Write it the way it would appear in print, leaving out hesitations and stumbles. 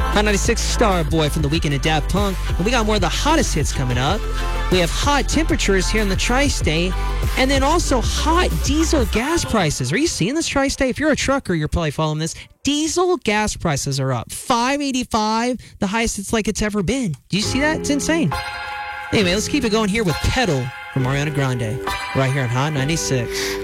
Hot 96 Star Boy from the Weekend at Daft Punk. And we got more of the hottest hits coming up. We have hot temperatures here in the tri-state. And then also hot diesel gas prices. Are you seeing this tri-state? If you're a trucker, you're probably following this. Diesel gas prices are up. $5.85, the highest it's ever been. Do you see that? It's insane. Anyway, let's keep it going here with Pedal from Ariana Grande. Right here on Hot 96.